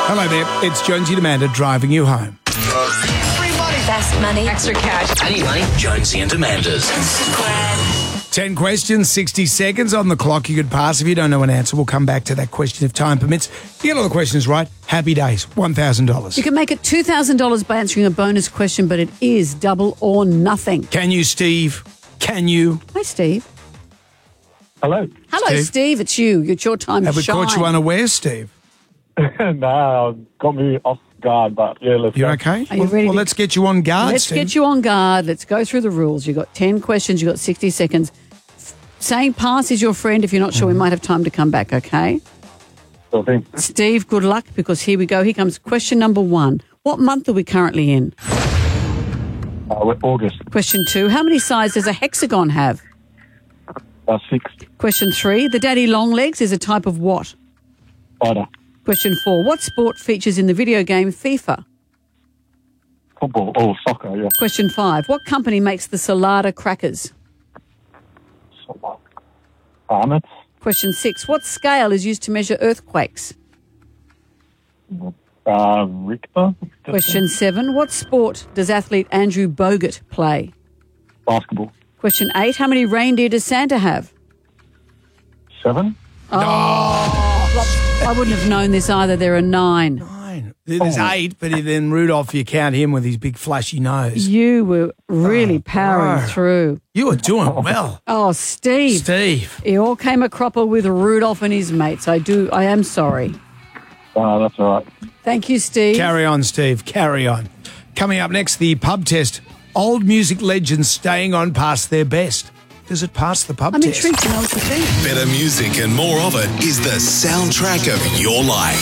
Hello there, it's Jonesy and Amanda driving you home. Free money. Best money. Extra cash. Any money? Jonesy and Amanda's. 10 questions, 60 seconds on the clock. You could pass. If you don't know an answer, we'll come back to that question if time permits. You get all the questions right, happy days, $1,000. You can make it $2,000 by answering a bonus question, but it is double or nothing. Can you, Steve? Can you? Hi, Steve. Hello. Hello, Steve. It's you. It's your time Have to we shine. caught you unaware, Steve? No, got me off guard, but yeah, let's You go. okay? Are you ready Well, to- let's get you on guard, Let's Steve. get you on guard. Let's go through the rules. You've got 10 questions. You've got 60 seconds. Saying pass is your friend. If you're not sure, we might have time to come back, okay? Sure thing. Steve, good luck, because here we go. Here comes question number 1. What month are we currently in? We're August. Question 2. How many sides does a hexagon have? 6. Question 3. The daddy longlegs is a type of what? Spider. Question 4. What sport features in the video game FIFA? Football. Oh, soccer, yeah. Question 5. What company makes the Salada crackers? Barnett. Question 6. What scale is used to measure earthquakes? Richter. Question 7. What sport does athlete Andrew Bogut play? Basketball. Question 8. How many reindeer does Santa have? 7. I wouldn't have known this either. There are 9. 9. There's 8, but then Rudolph, you count him with his big flashy nose. You were really powering bro. through. You were doing well. Oh, Steve. Steve. It all came a cropper with Rudolph and his mates. I am sorry. That's all right. Thank you, Steve. Carry on, Steve. Carry on. Coming up next, the pub test. Old music legends staying on past their best. Does it pass the pub I'm test? intrigued to know what you think. Better music and more of it is the soundtrack of your life.